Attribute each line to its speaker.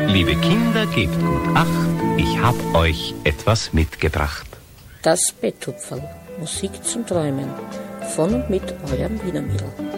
Speaker 1: Liebe Kinder, gebt gut Acht, ich hab euch etwas mitgebracht.
Speaker 2: Das Betthupferl, Musik zum Träumen, von und mit eurem Wiener Mädel.